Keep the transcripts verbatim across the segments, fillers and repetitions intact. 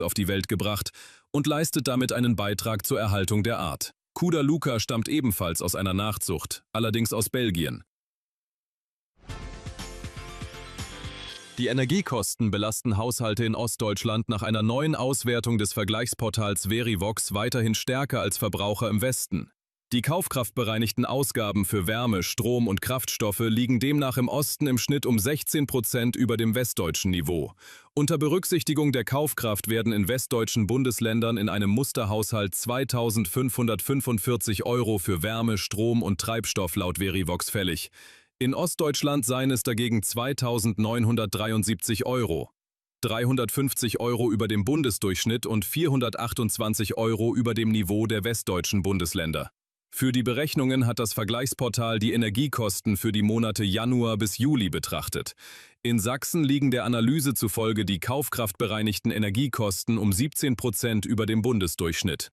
auf die Welt gebracht und leistet damit einen Beitrag zur Erhaltung der Art. Kuda Luca stammt ebenfalls aus einer Nachzucht, allerdings aus Belgien. Die Energiekosten belasten Haushalte in Ostdeutschland nach einer neuen Auswertung des Vergleichsportals Verivox weiterhin stärker als Verbraucher im Westen. Die kaufkraftbereinigten Ausgaben für Wärme, Strom und Kraftstoffe liegen demnach im Osten im Schnitt um sechzehn Prozent über dem westdeutschen Niveau. Unter Berücksichtigung der Kaufkraft werden in westdeutschen Bundesländern in einem Musterhaushalt zweitausendfünfhundertfünfundvierzig Euro für Wärme, Strom und Treibstoff laut Verivox fällig. In Ostdeutschland seien es dagegen zweitausendneunhundertdreiundsiebzig Euro. dreihundertfünfzig Euro über dem Bundesdurchschnitt und vierhundertachtundzwanzig Euro über dem Niveau der westdeutschen Bundesländer. Für die Berechnungen hat das Vergleichsportal die Energiekosten für die Monate Januar bis Juli betrachtet. In Sachsen liegen der Analyse zufolge die kaufkraftbereinigten Energiekosten um siebzehn Prozent über dem Bundesdurchschnitt.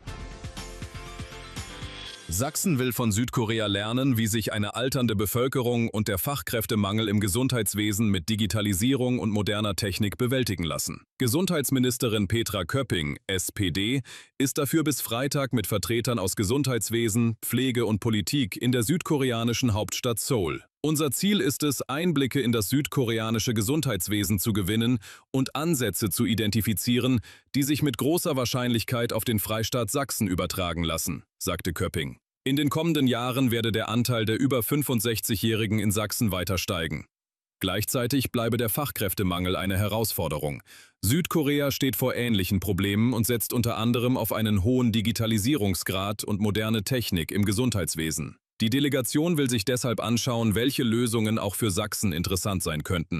Sachsen will von Südkorea lernen, wie sich eine alternde Bevölkerung und der Fachkräftemangel im Gesundheitswesen mit Digitalisierung und moderner Technik bewältigen lassen. Gesundheitsministerin Petra Köpping, S P D, ist dafür bis Freitag mit Vertretern aus Gesundheitswesen, Pflege und Politik in der südkoreanischen Hauptstadt Seoul. Unser Ziel ist es, Einblicke in das südkoreanische Gesundheitswesen zu gewinnen und Ansätze zu identifizieren, die sich mit großer Wahrscheinlichkeit auf den Freistaat Sachsen übertragen lassen, sagte Köpping. In den kommenden Jahren werde der Anteil der über fünfundsechzigjährigen in Sachsen weiter steigen. Gleichzeitig bleibe der Fachkräftemangel eine Herausforderung. Südkorea steht vor ähnlichen Problemen und setzt unter anderem auf einen hohen Digitalisierungsgrad und moderne Technik im Gesundheitswesen. Die Delegation will sich deshalb anschauen, welche Lösungen auch für Sachsen interessant sein könnten.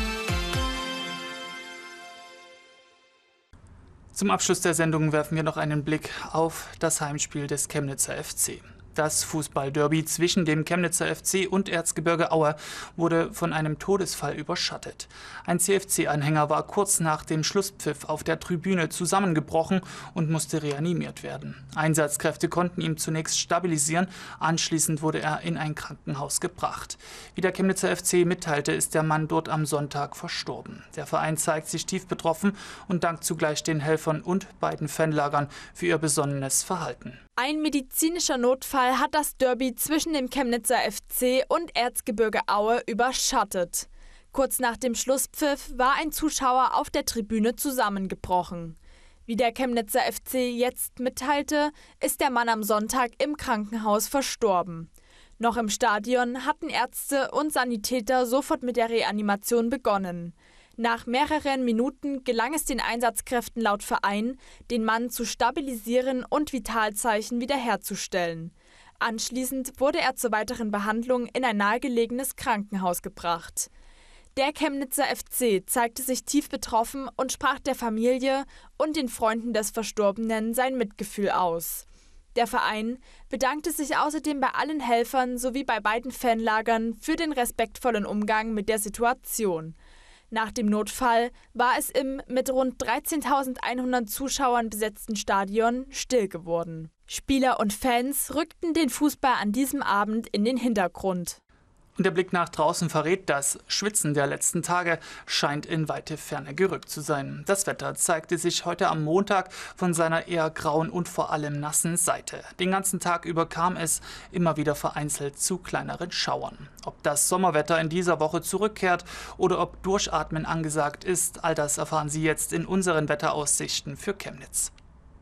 Zum Abschluss der Sendung werfen wir noch einen Blick auf das Heimspiel des Chemnitzer F C. Das Fußballderby zwischen dem Chemnitzer F C und Erzgebirge Aue wurde von einem Todesfall überschattet. Ein C F C-Anhänger war kurz nach dem Schlusspfiff auf der Tribüne zusammengebrochen und musste reanimiert werden. Einsatzkräfte konnten ihn zunächst stabilisieren, anschließend wurde er in ein Krankenhaus gebracht. Wie der Chemnitzer F C mitteilte, ist der Mann dort am Sonntag verstorben. Der Verein zeigt sich tief betroffen und dankt zugleich den Helfern und beiden Fanlagern für ihr besonnenes Verhalten. Ein medizinischer Notfall hat das Derby zwischen dem Chemnitzer F C und Erzgebirge Aue überschattet. Kurz nach dem Schlusspfiff war ein Zuschauer auf der Tribüne zusammengebrochen. Wie der Chemnitzer F C jetzt mitteilte, ist der Mann am Sonntag im Krankenhaus verstorben. Noch im Stadion hatten Ärzte und Sanitäter sofort mit der Reanimation begonnen. Nach mehreren Minuten gelang es den Einsatzkräften laut Verein, den Mann zu stabilisieren und Vitalzeichen wiederherzustellen. Anschließend wurde er zur weiteren Behandlung in ein nahegelegenes Krankenhaus gebracht. Der Chemnitzer F C zeigte sich tief betroffen und sprach der Familie und den Freunden des Verstorbenen sein Mitgefühl aus. Der Verein bedankte sich außerdem bei allen Helfern sowie bei beiden Fanlagern für den respektvollen Umgang mit der Situation. Nach dem Notfall war es im mit rund dreizehntausendeinhundert Zuschauern besetzten Stadion still geworden. Spieler und Fans rückten den Fußball an diesem Abend in den Hintergrund. Und der Blick nach draußen verrät, das Schwitzen der letzten Tage scheint in weite Ferne gerückt zu sein. Das Wetter zeigte sich heute am Montag von seiner eher grauen und vor allem nassen Seite. Den ganzen Tag über kam es immer wieder vereinzelt zu kleineren Schauern. Ob das Sommerwetter in dieser Woche zurückkehrt oder ob Durchatmen angesagt ist, all das erfahren Sie jetzt in unseren Wetteraussichten für Chemnitz.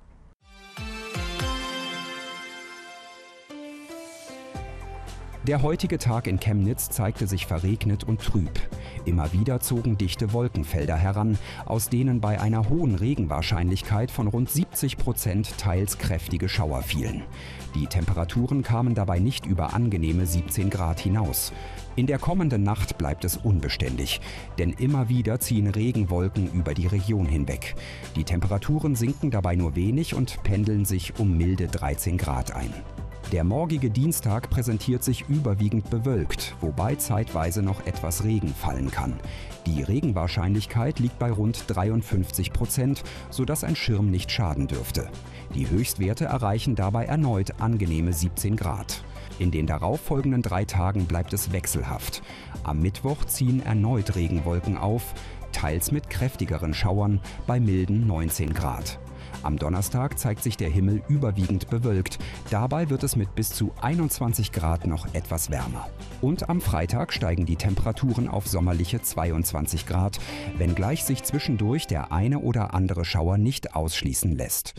Der heutige Tag in Chemnitz zeigte sich verregnet und trüb. Immer wieder zogen dichte Wolkenfelder heran, aus denen bei einer hohen Regenwahrscheinlichkeit von rund siebzig Prozent teils kräftige Schauer fielen. Die Temperaturen kamen dabei nicht über angenehme siebzehn Grad hinaus. In der kommenden Nacht bleibt es unbeständig, denn immer wieder ziehen Regenwolken über die Region hinweg. Die Temperaturen sinken dabei nur wenig und pendeln sich um milde dreizehn Grad ein. Der morgige Dienstag präsentiert sich überwiegend bewölkt, wobei zeitweise noch etwas Regen fallen kann. Die Regenwahrscheinlichkeit liegt bei rund dreiundfünfzig Prozent, sodass ein Schirm nicht schaden dürfte. Die Höchstwerte erreichen dabei erneut angenehme siebzehn Grad. In den darauffolgenden drei Tagen bleibt es wechselhaft. Am Mittwoch ziehen erneut Regenwolken auf. teils mit kräftigeren Schauern bei milden neunzehn Grad. Am Donnerstag zeigt sich der Himmel überwiegend bewölkt. Dabei wird es mit bis zu einundzwanzig Grad noch etwas wärmer. Und am Freitag steigen die Temperaturen auf sommerliche zweiundzwanzig Grad, wenngleich sich zwischendurch der eine oder andere Schauer nicht ausschließen lässt.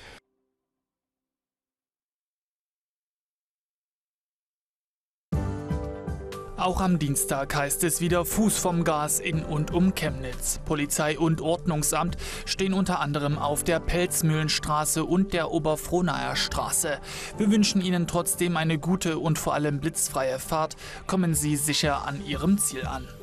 Auch am Dienstag heißt es wieder Fuß vom Gas in und um Chemnitz. Polizei und Ordnungsamt stehen unter anderem auf der Pelzmühlenstraße und der Oberfrohnaer Straße. Wir wünschen Ihnen trotzdem eine gute und vor allem blitzfreie Fahrt. Kommen Sie sicher an Ihrem Ziel an.